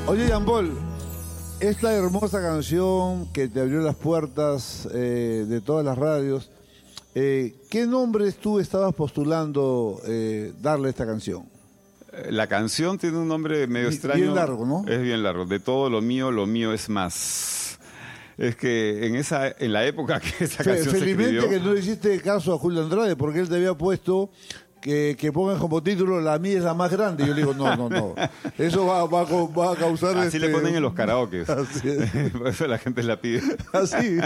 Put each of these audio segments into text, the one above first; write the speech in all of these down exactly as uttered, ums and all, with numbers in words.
Oye, Jean Paul, esta hermosa canción que te abrió las puertas eh, de todas las radios, eh, ¿qué nombres tú estabas postulando eh, darle a esta canción? La canción tiene un nombre medio extraño. Bien largo, ¿no? Es bien largo. De todo lo mío, lo mío es más. Es que en esa en la época que esa Fe, canción se felizmente escribió... que no le hiciste caso a Julio Andrade, porque él te había puesto que, que pongan como título "La mía es la más grande". Y yo le digo, no, no, no. Eso va, va, a, va a causar... Así este... le ponen en los karaokes. Así es. Por eso la gente la pide. Así.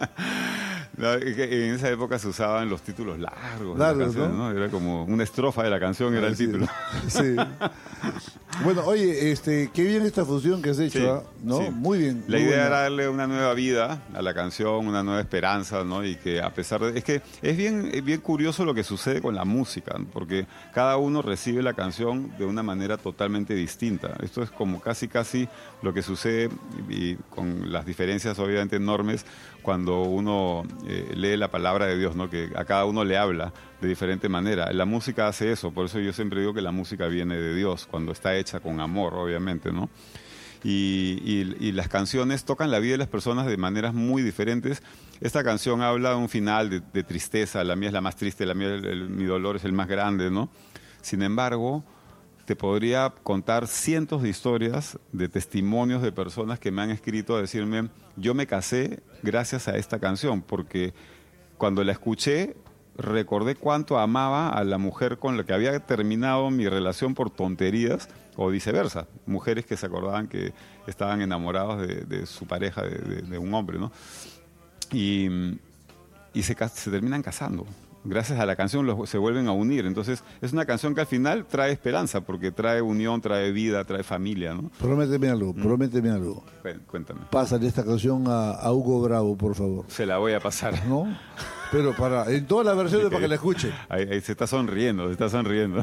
No, en esa época se usaban los títulos largos. Largos, de la canción, ¿no? ¿no? Era como una estrofa de la canción, era el Sí, título. sí. Bueno, oye, este, qué bien esta fusión que has hecho, Sí, ¿eh? ¿no? sí. Muy bien. La muy idea buena. era darle una nueva vida a la canción, una nueva esperanza, ¿no? Y que a pesar de... Es que es bien, es bien curioso lo que sucede con la música, ¿no? Porque cada uno recibe la canción de una manera totalmente distinta. Esto es como casi, casi lo que sucede, y con las diferencias obviamente enormes, cuando uno eh, lee la palabra de Dios, ¿no? Que a cada uno le habla de diferente manera. La música hace eso, por eso yo siempre digo que la música viene de Dios, cuando está hecha con amor, obviamente, ¿no? Y, y, y las canciones tocan la vida de las personas de maneras muy diferentes. Esta canción habla de un final de, de tristeza, la mía es la más triste, la mía, el, el, mi dolor es el más grande, ¿no? Sin embargo, te podría contar cientos de historias, de testimonios de personas que me han escrito a decirme, yo me casé gracias a esta canción, porque cuando la escuché recordé cuánto amaba a la mujer con la que había terminado mi relación por tonterías, o viceversa, mujeres que se acordaban que estaban enamorados de, de su pareja, de, de, de un hombre, ¿no? Y, y se, se terminan casando. Gracias a la canción los, se vuelven a unir. Entonces es una canción que al final trae esperanza, porque trae unión, trae vida, trae familia, ¿no? Prométeme algo, ¿Mm? prométeme algo. Cuéntame. Pásale esta canción a, a Hugo Bravo, por favor. Se la voy a pasar. ¿No? Pero para, en todas las versiones Sí, para que la escuche. Ahí, ahí se está sonriendo, se está sonriendo.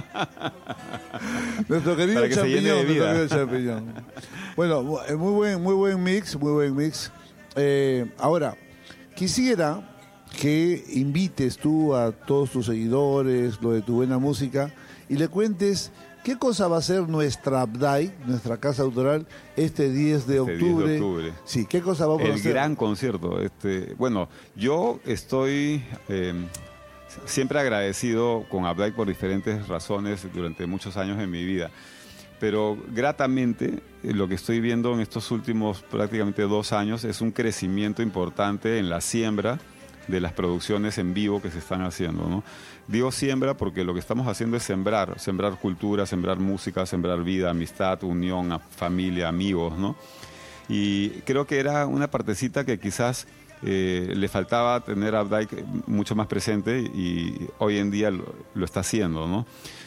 Nuestro querido champiñón, nuestro querido champiñón. Bueno, muy buen, muy buen mix, muy buen mix. Eh, ahora, quisiera que invites tú a todos tus seguidores, lo de tu buena música, y le cuentes qué cosa va a ser nuestra Abday, nuestra casa autoral, este diez de octubre. Este diez de octubre. Sí, ¿qué cosa vamos El a hacer? El gran concierto. Este, bueno, yo estoy eh, siempre agradecido con Abday por diferentes razones durante muchos años en mi vida. Pero gratamente eh, lo que estoy viendo en estos últimos prácticamente dos años es un crecimiento importante en la siembra de las producciones en vivo que se están haciendo, ¿no? Digo siembra porque lo que estamos haciendo es sembrar, sembrar cultura, sembrar música, sembrar vida, amistad, unión, familia, amigos, ¿no? Y creo que era una partecita que quizás eh, le faltaba tener a Abday mucho más presente y hoy en día lo, lo está haciendo, ¿no?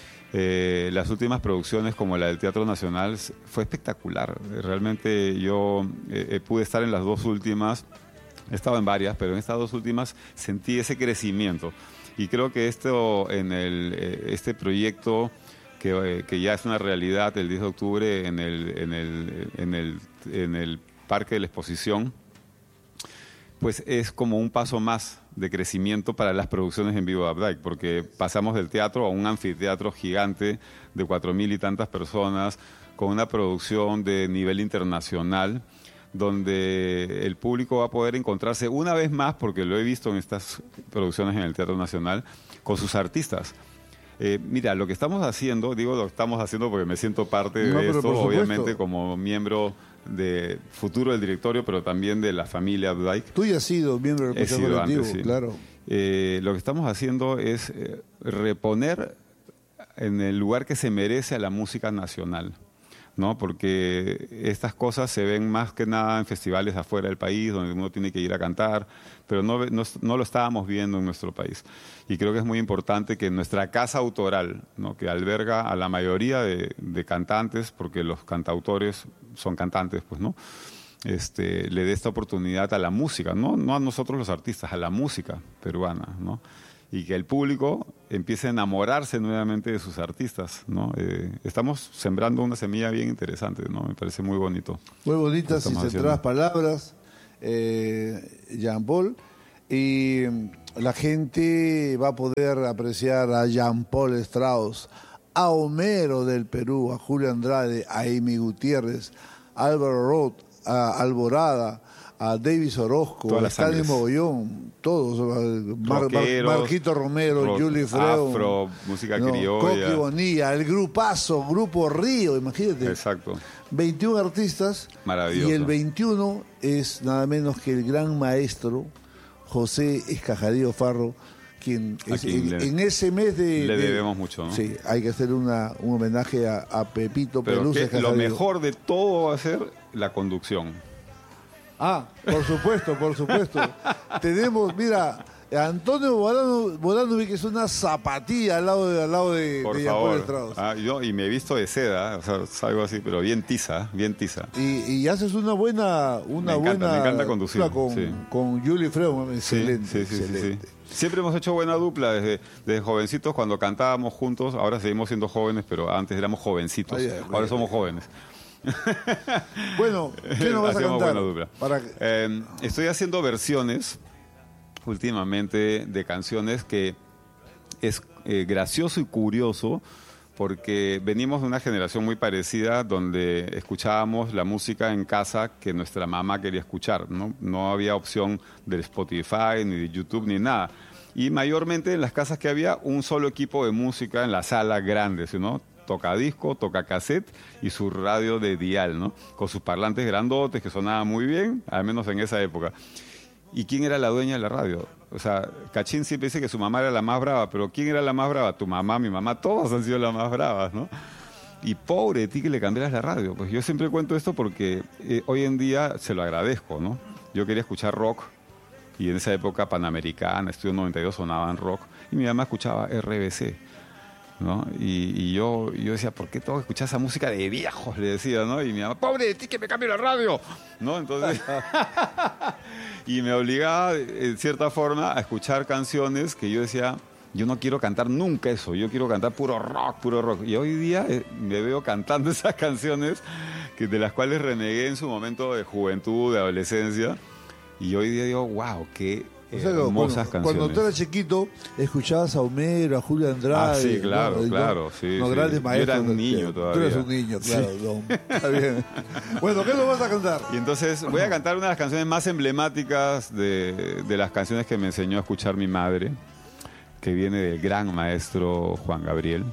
Eh, las últimas producciones como la del Teatro Nacional fue espectacular. Realmente yo eh, pude estar en las dos últimas. He estado en varias, pero en estas dos últimas sentí ese crecimiento. Y creo que esto, en el, este proyecto que, que ya es una realidad el diez de octubre en el, en el, en el, en el Parque de la Exposición, pues es como un paso más de crecimiento para las producciones en vivo de Abday, porque pasamos del teatro a un anfiteatro gigante de cuatro mil y tantas personas, con una producción de nivel internacional, donde el público va a poder encontrarse una vez más, porque lo he visto en estas producciones en el Teatro Nacional, con sus artistas. Eh, mira, lo que estamos haciendo, digo lo que estamos haciendo porque me siento parte de no, esto, obviamente como miembro de futuro del directorio, pero también de la familia Abday. Tú ya has sido miembro del Consejo Colectivo, antes, sí. Claro. Eh, lo que estamos haciendo es eh, reponer en el lugar que se merece a la música nacional, ¿no? Porque estas cosas se ven más que nada en festivales afuera del país, donde uno tiene que ir a cantar, pero no, no, no lo estábamos viendo en nuestro país. Y creo que es muy importante que nuestra casa autoral, ¿no? Que alberga a la mayoría de, de cantantes, porque los cantautores son cantantes, pues, ¿no? Este, le dé esta oportunidad a la música, ¿no? No a nosotros los artistas, a la música peruana, ¿no? Y que el público empiece a enamorarse nuevamente de sus artistas, ¿no? Eh, estamos sembrando una semilla bien interesante, ¿no? Me parece muy bonito. Muy bonitas y centradas palabras, eh, Jean Paul. Y la gente va a poder apreciar a Jean Paul Strauss, a Homero del Perú, a Julio Andrade, a Amy Gutiérrez, a Álvaro Roth, a Alborada, a Davis Orozco, a Stanley Mogollón, todos, Mar, Mar, Marquito Romero, rock, Julie Freud, afro, música no, criolla, Coqui Bonilla, el grupazo, Grupo Río, imagínate. Exacto. veintiún artistas. Maravilloso. Y el veintiuno es nada menos que el gran maestro José Escajadillo Farro, quien es, en, le, en ese mes de... Le de, debemos mucho, ¿no? Sí, hay que hacer una, un homenaje a, a Pepito Pelusa. Pero lo mejor de todo va a ser la conducción. Ah, por supuesto, por supuesto. Tenemos, mira, Antonio Boranovic, que es una zapatilla al lado de, al lado de, por de favor. Estrados. Ah, yo, y me he visto de seda, o sea, algo así, pero bien tiza, bien tiza. Y, y haces una buena, una me encanta, buena me encanta conducir. Con, sí. con Julie Freud, excelente, sí, sí, sí, excelente. Sí, sí. Siempre hemos hecho buena dupla desde, desde jovencitos cuando cantábamos juntos. Ahora seguimos siendo jóvenes, pero antes éramos jovencitos. Ay, ay, ahora ay, somos ay. jóvenes. Bueno, ¿qué nos vas a cantar? Buena dupla. Para... Eh, estoy haciendo versiones últimamente de canciones que es eh, gracioso y curioso porque venimos de una generación muy parecida donde escuchábamos la música en casa que nuestra mamá quería escuchar, ¿no? No había opción del Spotify, ni de YouTube, ni nada. Y mayormente en las casas que había un solo equipo de música en la sala grande, ¿no? Toca disco, toca cassette y su radio de dial, ¿no? Con sus parlantes grandotes que sonaban muy bien, al menos en esa época. ¿Y quién era la dueña de la radio? O sea, Cachín siempre dice que su mamá era la más brava, pero ¿quién era la más brava? Tu mamá, mi mamá, todas han sido las más bravas, ¿no? Y pobre de ti que le cambiaras la radio. Pues yo siempre cuento esto porque eh, hoy en día se lo agradezco, ¿no? Yo quería escuchar rock y en esa época Panamericana, Estudio noventa y dos sonaban rock y mi mamá escuchaba R B C, ¿no? Y, y yo, yo decía, ¿por qué tengo que escuchar esa música de viejos? Le decía, ¿no? Y mi mamá, pobre de ti que me cambie la radio, ¿no? Entonces, y me obligaba, en cierta forma, a escuchar canciones que yo decía, yo no quiero cantar nunca eso, yo quiero cantar puro rock, puro rock. Y hoy día eh, me veo cantando esas canciones que, de las cuales renegué en su momento de juventud, de adolescencia. Y hoy día digo, wow, qué... O sea, hermosas bueno, canciones. Cuando tú eras chiquito, escuchabas a Homero, a Julio Andrade. Ah, sí, claro, ¿no? claro. Sí, los sí. grandes maestros. Yo era un niño que, todavía. Tú eres un niño, claro. Sí. No, está bien. Bueno, ¿qué nos vas a cantar? Y entonces voy a cantar una de las canciones más emblemáticas de, de las canciones que me enseñó a escuchar mi madre, que viene del gran maestro Juan Gabriel.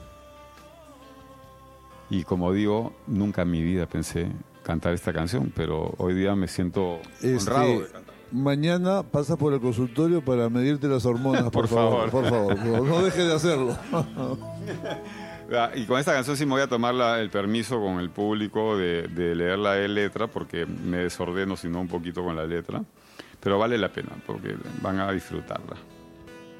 Y como digo, nunca en mi vida pensé cantar esta canción, pero hoy día me siento este... honrado de cantar. Mañana pasa por el consultorio para medirte las hormonas, por, por favor, favor. Por favor, por, no dejes de hacerlo. Y con esta canción sí me voy a tomar la, el permiso con el público de, de leer la letra, porque me desordeno, si no, un poquito con la letra. Pero vale la pena, porque van a disfrutarla.